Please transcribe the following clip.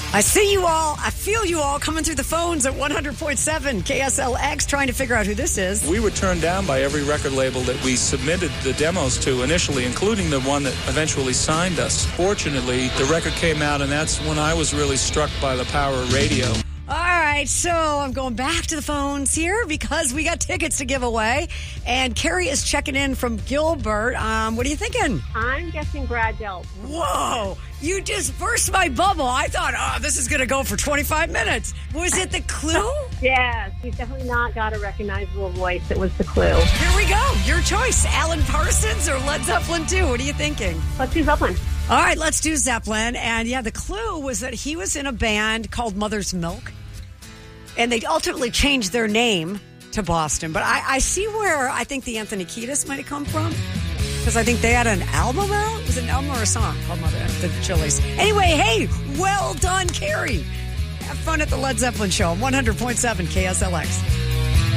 I see you all. I feel you all coming through the phones at 100.7 KSLX trying to figure out who this is. We were turned down by every record label that we submitted the demos to initially, including the one that eventually signed us. Fortunately, the record came out, and that's when I was really struck by the power of radio. All right, so I'm going back to the phones here because we got tickets to give away. And Carrie is checking in from Gilbert. What are you thinking? I'm guessing Brad Delp. Whoa, you just burst my bubble. I thought, this is going to go for 25 minutes. Was it the Clue? Yes, he's definitely not got a recognizable voice. It was the Clue. Here we go. Your choice, Alan Parsons or Led Zeppelin 2? What are you thinking? Let's do Zeppelin. All right, let's do Zeppelin. And yeah, the clue was that he was in a band called Mother's Milk. And they ultimately changed their name to Boston. But I see where I think the Anthony Kiedis might have come from. Because I think they had an album out. Was it an album or a song called Mother the Chili's? Anyway, hey, well done, Carrie. Have fun at the Led Zeppelin show on 100.7 KSLX.